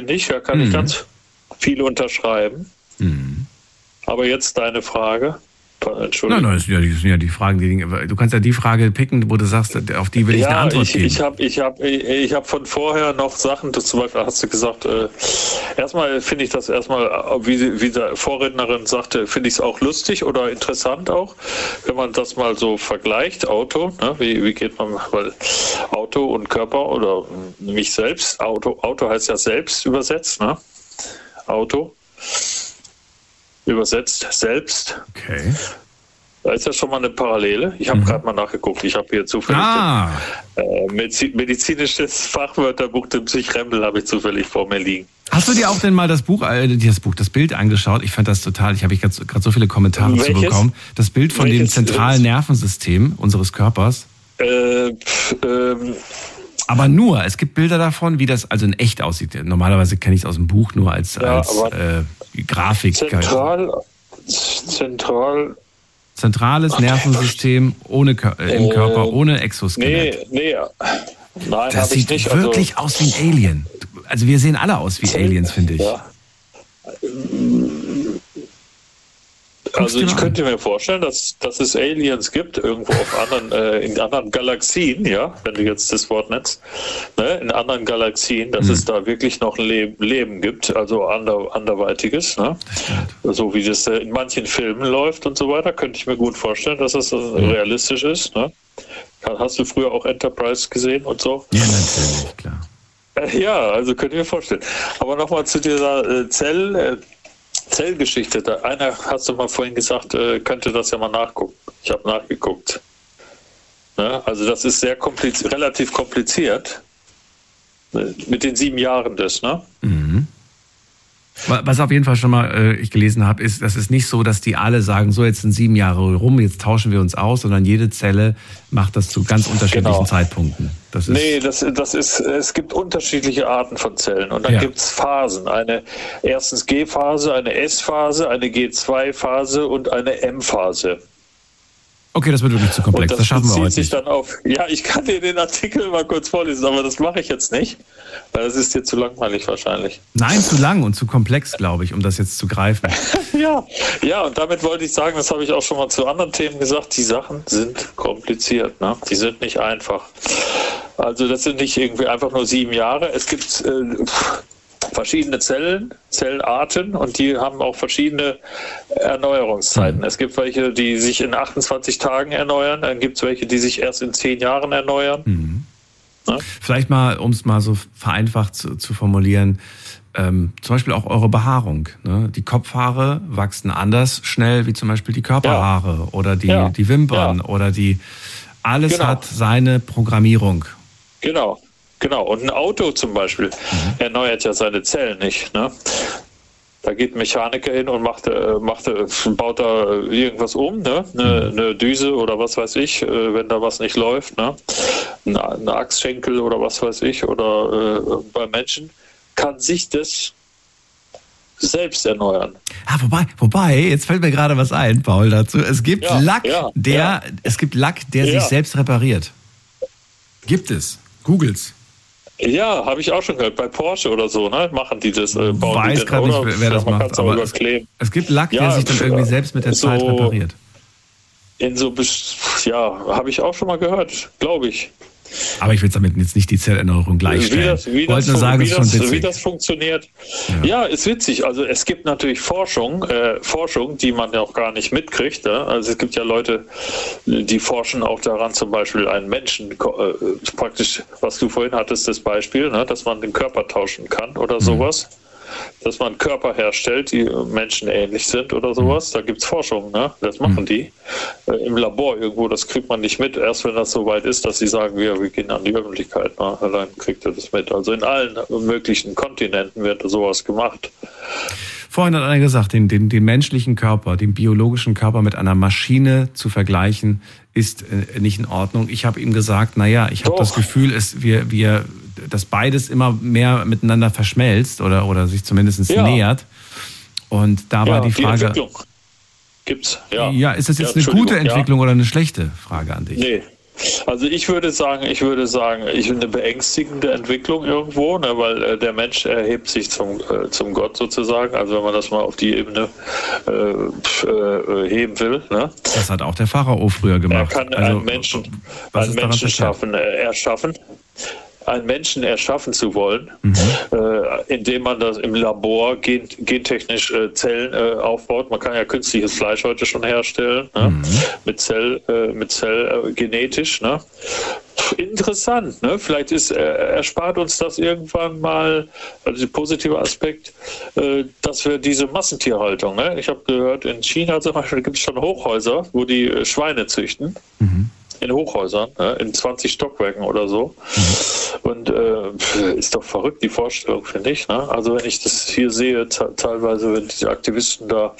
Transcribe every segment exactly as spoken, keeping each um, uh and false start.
finde ich. Da kann mhm. ich ganz viel unterschreiben. Mhm. Aber jetzt deine Frage. Entschuldigung. Nein, nein, das sind ja, das sind ja die Fragen, die, du kannst ja die Frage picken, wo du sagst, auf die will ich ja, eine Antwort ich, geben. Ich habe ich hab, ich hab von vorher noch Sachen, das zum Beispiel hast du gesagt, äh, erstmal finde ich das erstmal, wie, wie der Vorrednerin sagte, finde ich es auch lustig oder interessant auch, wenn man das mal so vergleicht, Auto, ne, wie, wie geht man, weil Auto und Körper oder mich selbst, Auto, Auto heißt ja selbst übersetzt, ne, Auto. Übersetzt selbst. Okay. Da ist ja schon mal eine Parallele. Ich habe mhm. gerade mal nachgeguckt. Ich habe hier zufällig ah. ein äh, medizinisches Fachwörterbuch, den Psychrempel, habe ich zufällig vor mir liegen. Hast du dir auch denn mal das Buch, äh, das Buch, das Bild angeschaut? Ich fand das total, ich habe gerade so viele Kommentare Welches? zu bekommen. Das Bild von Welches? dem zentralen Nervensystem unseres Körpers. Äh, pf, ähm, Aber nur, es gibt Bilder davon, wie das also in echt aussieht. Normalerweise kenne ich es aus dem Buch nur als, ja, als äh, Grafik. Zentral, zentral. Zentrales Nervensystem ohne äh, im Körper, ohne Exoskelett. Nee, nee. Nein, das sieht nicht. wirklich also, aus wie ein Alien. Also wir sehen alle aus wie Aliens, finde ich. Ja. Also ich könnte mir vorstellen, dass, dass es Aliens gibt, irgendwo auf anderen, äh, in anderen Galaxien, ja, wenn du jetzt das Wort nennst, ne, in anderen Galaxien, dass mhm. es da wirklich noch ein Leben, Leben gibt, also ander, anderweitiges, ne? So wie das in manchen Filmen läuft und so weiter, könnte ich mir gut vorstellen, dass das mhm. realistisch ist, ne? Hast du früher auch Enterprise gesehen und so? Ja, natürlich, klar. Ja, also könnte ich mir vorstellen. Aber nochmal zu dieser äh, Zell... Äh, Zellgeschichte, da einer, hast du mal vorhin gesagt, äh, könnte das ja mal nachgucken. Ich habe nachgeguckt. Ne? Also das ist sehr kompliz- relativ kompliziert. Ne? Mit den sieben Jahren das, ne? Mhm. Was auf jeden Fall schon mal äh, ich gelesen habe, ist, das ist nicht so, dass die alle sagen, so jetzt sind sieben Jahre rum, jetzt tauschen wir uns aus, sondern jede Zelle macht das zu ganz unterschiedlichen genau. Zeitpunkten. Das ist nee, das, das ist, es gibt unterschiedliche Arten von Zellen und dann ja. gibt es Phasen. Eine erstens G-Phase, eine S-Phase, eine G zwei Phase und eine M-Phase. Okay, das wird wirklich zu komplex, das, das schaffen wir heute sich nicht. Dann auf, ja, ich kann dir den Artikel mal kurz vorlesen, aber das mache ich jetzt nicht, weil das ist dir zu langweilig wahrscheinlich. Nein, zu lang und zu komplex, glaube ich, um das jetzt zu greifen. ja, ja, und damit wollte ich sagen, das habe ich auch schon mal zu anderen Themen gesagt, die Sachen sind kompliziert, ne? Die sind nicht einfach. Also das sind nicht irgendwie einfach nur sieben Jahre. Es gibt äh, verschiedene Zellen, Zellarten und die haben auch verschiedene Erneuerungszeiten. Mhm. Es gibt welche, die sich in achtundzwanzig Tagen erneuern, dann gibt es welche, die sich erst in zehn Jahren erneuern. Mhm. Ja? Vielleicht mal, um es mal so vereinfacht zu, zu formulieren, ähm, zum Beispiel auch eure Behaarung. Ne? Die Kopfhaare wachsen anders schnell wie zum Beispiel die Körperhaare ja. oder die, ja. die Wimpern ja. oder die... Alles genau. hat seine Programmierung. Genau. Genau, und ein Auto zum Beispiel mhm. erneuert ja seine Zellen nicht. Ne? Da geht ein Mechaniker hin und macht, macht, baut da irgendwas um, ne? eine, mhm. eine Düse oder was weiß ich, wenn da was nicht läuft. Ne? Ein Achsschenkel oder was weiß ich. Oder äh, bei Menschen kann sich das selbst erneuern. Ah, wobei, wobei, jetzt fällt mir gerade was ein, Paul, dazu. Es gibt ja, Lack, ja, der, ja. es gibt Lack, der ja. sich selbst repariert. Gibt es. Googles. Ja, habe ich auch schon gehört. Bei Porsche oder so, ne? Machen die das. Äh, bauen weiß die gerade nicht, wer das macht. Aber es, es gibt Lack, ja, der sich dann irgendwie selbst mit der so Zeit repariert. In so, ja, habe ich auch schon mal gehört, glaube ich. Aber ich will damit jetzt nicht die Zellerneuerung gleichstellen. Wie das, wie ich wollte das, nur sagen, wie es ist schon das, witzig. Wie das funktioniert. Ja. ja, ist witzig. Also es gibt natürlich Forschung, äh, Forschung, die man ja auch gar nicht mitkriegt. Ne? Also es gibt ja Leute, die forschen auch daran, zum Beispiel einen Menschen, äh, praktisch, was du vorhin hattest, das Beispiel, ne? Dass man den Körper tauschen kann oder mhm. sowas. Dass man Körper herstellt, die menschenähnlich sind oder sowas. Da gibt es Forschung, ne? Das machen die. Äh, Im Labor irgendwo, das kriegt man nicht mit. Erst wenn das so weit ist, dass sie sagen, wir, wir gehen an die Öffentlichkeit. Ne? Dann kriegt er das mit. Also in allen möglichen Kontinenten wird sowas gemacht. Vorhin hat einer gesagt, den, den, den menschlichen Körper, den biologischen Körper mit einer Maschine zu vergleichen, ist äh, nicht in Ordnung. Ich habe ihm gesagt, naja, ich habe das Gefühl, es, wir, wir, dass beides immer mehr miteinander verschmelzt oder, oder sich zumindest ja. nähert. Und da war ja, die Frage... Die Entwicklung gibt's, ja. Ja, ist das jetzt ja, eine gute Entwicklung ja. oder eine schlechte Frage an dich? Nee, Also ich würde sagen, ich würde sagen, ich eine beängstigende Entwicklung irgendwo, ne, weil äh, der Mensch erhebt sich zum, äh, zum Gott sozusagen. Also wenn man das mal auf die Ebene äh, äh, heben will. Ne? Das hat auch der Pharao früher gemacht. Er kann also, einen Menschen, einen Menschen schaffen, äh, erschaffen. einen Menschen erschaffen zu wollen, mhm. äh, indem man das im Labor gen, gentechnisch äh, Zellen äh, aufbaut. Man kann ja künstliches Fleisch heute schon herstellen, ne? mhm. mit Zell, äh, mit Zell äh, genetisch. Ne? Interessant, ne? Vielleicht ist, äh, erspart uns das irgendwann mal, also der positive Aspekt, äh, dass wir diese Massentierhaltung, ne? Ich habe gehört, in China zum Beispiel gibt es schon Hochhäuser, wo die äh, Schweine züchten. Mhm. In Hochhäusern, ne, in zwanzig Stockwerken oder so. Mhm. Und äh, ist doch verrückt, die Vorstellung, finde ich. Ne? Also wenn ich das hier sehe, teilweise, wenn die Aktivisten da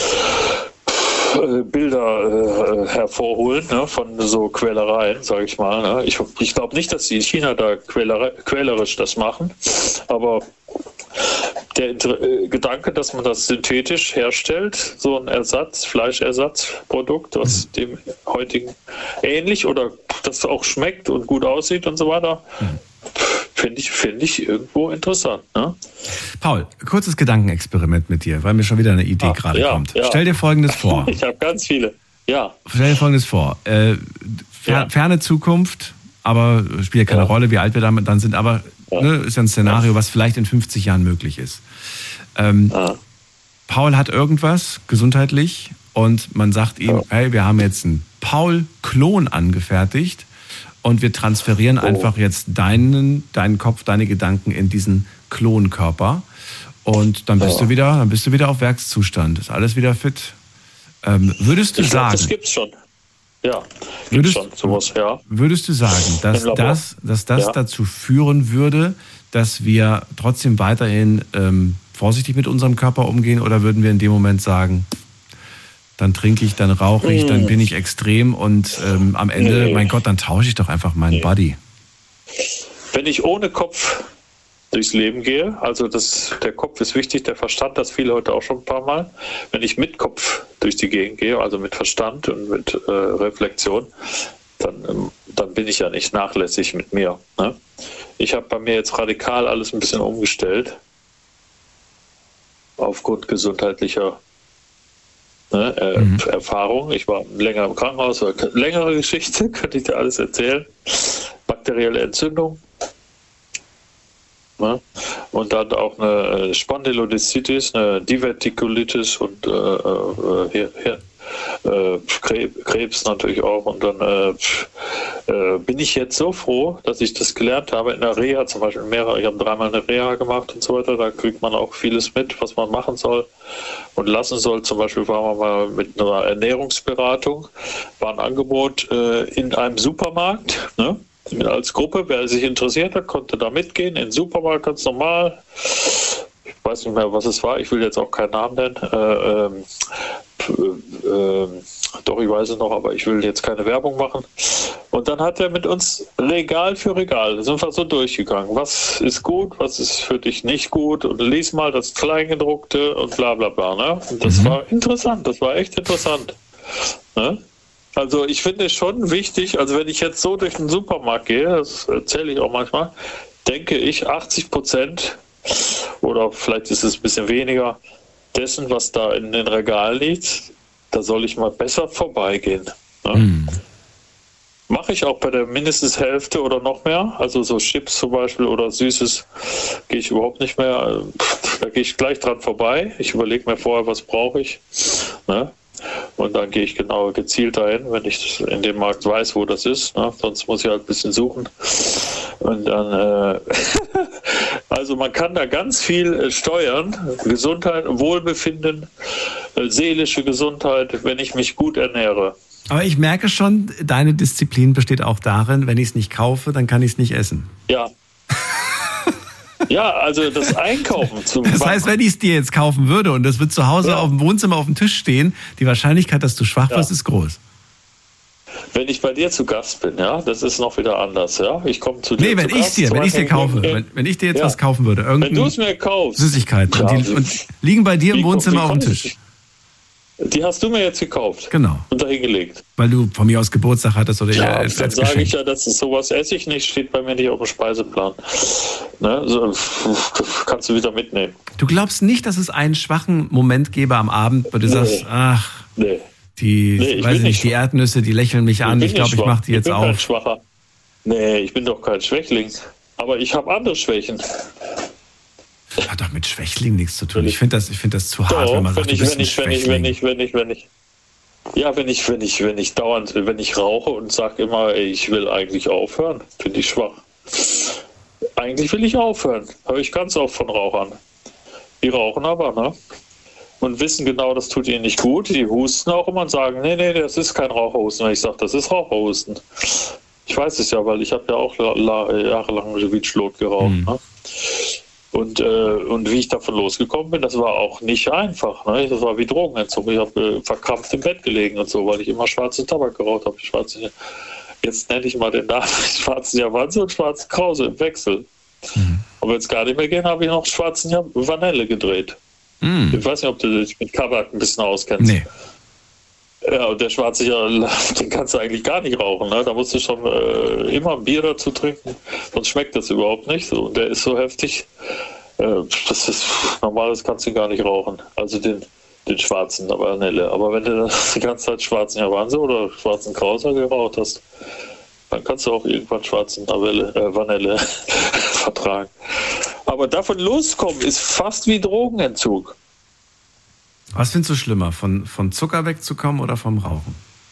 äh, Bilder äh, hervorholen, ne, von so Quälereien, sage ich mal. Ne? Ich, ich glaube nicht, dass die in China da quäler, quälerisch das machen, aber der äh, Gedanke, dass man das synthetisch herstellt, so ein Ersatz, Fleischersatzprodukt, was dem heutigen ähnlich oder das auch schmeckt und gut aussieht und so weiter, mhm. finde ich, finde ich irgendwo interessant. Ne? Paul, kurzes Gedankenexperiment mit dir, weil mir schon wieder eine Idee ah, gerade ja, kommt. Ja. Stell dir Folgendes vor. Ich habe ganz viele. Ja. Stell dir Folgendes vor. Äh, fer- ja. Ferne Zukunft, aber spielt ja keine ja. Rolle, wie alt wir damit dann sind, aber ja. ne, ist ja ein Szenario, was vielleicht in fünfzig Jahren möglich ist. Ähm, ja. Paul hat irgendwas gesundheitlich und man sagt ihm, ja. hey, wir haben jetzt einen Paul-Klon angefertigt und wir transferieren oh. einfach jetzt deinen, deinen Kopf, deine Gedanken in diesen Klonkörper und dann bist ja. du wieder, dann bist du wieder auf Werkszustand, ist alles wieder fit. Ähm, würdest du ich sagen? Glaub, das gibt's schon. Ja, gibt's würdest, schon sowas, ja. Würdest du sagen, dass das, dass das ja. dazu führen würde, dass wir trotzdem weiterhin ähm, vorsichtig mit unserem Körper umgehen, oder würden wir in dem Moment sagen, dann trinke ich, dann rauche ich, dann bin ich extrem und ähm, am Ende, nee. mein Gott, dann tausche ich doch einfach meinen nee. Buddy. Wenn ich ohne Kopf durchs Leben gehe, also das, der Kopf ist wichtig, der Verstand, das viele heute auch schon ein paar Mal. Wenn ich mit Kopf durch die Gegend gehe, also mit Verstand und mit äh, Reflexion, dann, ähm, dann bin ich ja nicht nachlässig mit mir. Ne? Ich habe bei mir jetzt radikal alles ein bisschen umgestellt, aufgrund gesundheitlicher ne, äh, mhm. Erfahrung. Ich war länger im Krankenhaus, längere Geschichte, könnte ich dir alles erzählen. Bakterielle Entzündung. Ne? Und dann auch eine Spondylodiszitis, eine Divertikulitis und äh, äh, hier, hier, äh, Krebs natürlich auch. Und dann äh, äh, bin ich jetzt so froh, dass ich das gelernt habe in der Reha, zum Beispiel mehrere, ich habe dreimal eine Reha gemacht und so weiter, da kriegt man auch vieles mit, was man machen soll und lassen soll. Zum Beispiel waren wir mal mit einer Ernährungsberatung, war ein Angebot äh, in einem Supermarkt, ne? Als Gruppe, wer sich interessiert hat, konnte da mitgehen, in den Supermarkt ganz normal. Ich weiß nicht mehr, was es war, ich will jetzt auch keinen Namen nennen. Äh, ähm, äh, doch, ich weiß es noch, aber ich will jetzt keine Werbung machen. Und dann hat er mit uns Regal für Regal, da sind wir so durchgegangen. Was ist gut, was ist für dich nicht gut? Und lies mal das Kleingedruckte und bla bla bla. Ne? Und das mhm. war interessant, das war echt interessant. Ne? Also ich finde es schon wichtig, also wenn ich jetzt so durch den Supermarkt gehe, das erzähle ich auch manchmal, denke ich achtzig Prozent oder vielleicht ist es ein bisschen weniger dessen, was da in den Regalen liegt, da soll ich mal besser vorbeigehen. Ne? Mm. Mache ich auch bei der mindestens Hälfte oder noch mehr, also so Chips zum Beispiel oder Süßes gehe ich überhaupt nicht mehr, da gehe ich gleich dran vorbei, ich überlege mir vorher, was brauche ich, ne? Und dann gehe ich genau gezielt dahin, wenn ich in dem Markt weiß, wo das ist. Ne? Sonst muss ich halt ein bisschen suchen. Und dann, äh also man kann da ganz viel äh, steuern. Gesundheit, Wohlbefinden, äh, seelische Gesundheit, wenn ich mich gut ernähre. Aber ich merke schon, deine Disziplin besteht auch darin, wenn ich es nicht kaufe, dann kann ich es nicht essen. Ja. Ja, also das Einkaufen zum Das heißt, wenn ich es dir jetzt kaufen würde und das wird zu Hause ja. auf dem Wohnzimmer auf dem Tisch stehen, die Wahrscheinlichkeit, dass du schwach wirst, ja. ist groß. Wenn ich bei dir zu Gast bin, ja, das ist noch wieder anders, ja. Ich komme zu dir. Nee, wenn zu ich Gast, dir, wenn ich dir kaufe, wenn, wenn ich dir jetzt ja. was kaufen würde, irgendeine wenn du es mir kaufst, Süßigkeiten ja, und, die, und liegen bei dir im Wohnzimmer auf dem Tisch. Ich, Die hast du mir jetzt gekauft. Genau. Und dahin gelegt. Weil du von mir aus Geburtstag hattest oder ja, als, dann als sage Geschenk. ich ja, dass es sowas esse ich nicht, steht bei mir nicht auf dem Speiseplan. Ne? So, kannst du wieder mitnehmen. Du glaubst nicht, dass es einen schwachen Moment gäbe am Abend, wo du nee. sagst, ach, nee. die, nee, weiß ich nicht, die Erdnüsse, die lächeln mich an, ich, ich glaube, ich mache die jetzt ich bin auf. Kein Schwacher. Nee, ich bin doch kein Schwächling. Aber ich habe andere Schwächen. Hat doch mit Schwächling nichts zu tun. Ich finde das, ich find das zu hart, doch, wenn man sagt, wenn ich, du bist wenn ich, ein wenn ich, Schwächling. wenn ich, wenn ich, wenn ich, ja, wenn ich, wenn ich, wenn ich dauernd, wenn ich rauche und sage immer, ey, ich will eigentlich aufhören, finde ich schwach. Eigentlich will ich aufhören. Höre ich ganz oft von Rauchern. Die rauchen aber, ne? Und wissen genau, das tut ihnen nicht gut. Die husten auch immer und sagen, nee, nee, das ist kein Raucherhusten. Und ich sage, das ist Raucherhusten. Ich weiß es ja, weil ich habe ja auch la- la- jahrelang Wietschlot geraucht. Mhm. Ne? Und, äh, und wie ich davon losgekommen bin, das war auch nicht einfach. Ne? Das war wie Drogenentzug. Ich habe äh, verkrampft im Bett gelegen und so, weil ich immer schwarzen Tabak geraucht habe. Schwarze, jetzt nenne ich mal den Namen schwarzen Javanse und schwarzen Krause im Wechsel. Mhm. Aber jetzt gar nicht mehr gehen, habe ich noch schwarzen Vanille gedreht. Mhm. Ich weiß nicht, ob du dich mit Tabak ein bisschen auskennst. Nee. Ja, und der schwarze, den kannst du eigentlich gar nicht rauchen. Ne? Da musst du schon äh, immer ein Bier dazu trinken, sonst schmeckt das überhaupt nicht. So, und der ist so heftig, äh, das ist normal, das kannst du gar nicht rauchen. Also den, den schwarzen Vanille. Aber wenn du die ganze Zeit schwarzen Javanse oder schwarzen Krauser geraucht hast, dann kannst du auch irgendwann schwarzen Vanille, äh, Vanille vertragen. Aber davon loskommen ist fast wie Drogenentzug. Was findest du schlimmer, von, von Zucker wegzukommen oder vom Rauchen?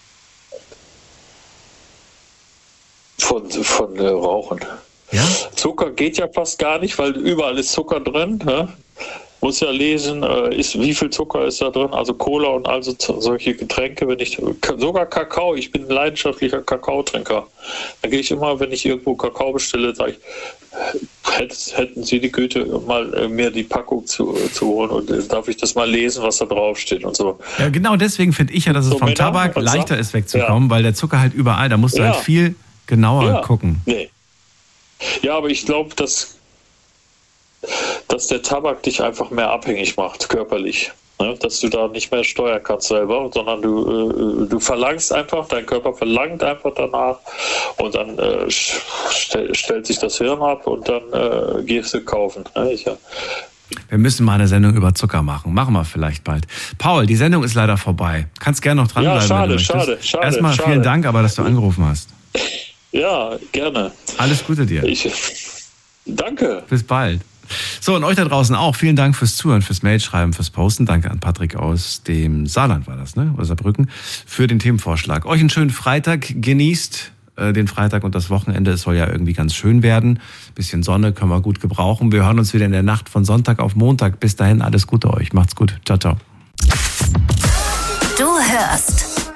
Von, von äh, Rauchen. Ja? Zucker geht ja fast gar nicht, weil überall ist Zucker drin. Ne? Muss ja lesen, äh, ist, wie viel Zucker ist da drin. Also Cola und also solche Getränke. Wenn ich sogar Kakao, ich bin ein leidenschaftlicher Kakaotrinker. Da gehe ich immer, wenn ich irgendwo Kakao bestelle, sage ich, hätten Sie die Güte, mal äh, mir die Packung zu, zu holen und äh, darf ich das mal lesen, was da drauf steht und so. Ja, genau deswegen finde ich ja, dass es so vom Männer Tabak leichter sagt, ist wegzukommen, ja. weil der Zucker halt überall, da musst du ja. halt viel genauer ja. gucken. Nee. Ja, aber ich glaube, dass, dass der Tabak dich einfach mehr abhängig macht, körperlich. Ne? Dass du da nicht mehr steuern kannst selber, sondern du, äh, du verlangst einfach, dein Körper verlangt einfach danach und dann äh, stell, stellt sich das Hirn ab und dann äh, gehst du kaufen. Ne? Ich, ja. Wir müssen mal eine Sendung über Zucker machen. Machen wir vielleicht bald. Paul, die Sendung ist leider vorbei. Kannst gerne noch dranbleiben. Ja, schade, wenn du schade, schade. Erstmal schade. vielen Dank, aber dass du angerufen hast. Ja, gerne. Alles Gute dir. Ich, danke. Bis bald. So, und euch da draußen auch. Vielen Dank fürs Zuhören, fürs Mailschreiben, fürs Posten. Danke an Patrick aus dem Saarland war das, ne? Oder Saarbrücken, für den Themenvorschlag. Euch einen schönen Freitag. Genießt äh, den Freitag und das Wochenende. Es soll ja irgendwie ganz schön werden. Bisschen Sonne können wir gut gebrauchen. Wir hören uns wieder in der Nacht von Sonntag auf Montag. Bis dahin, alles Gute euch. Macht's gut. Ciao, ciao. Du hörst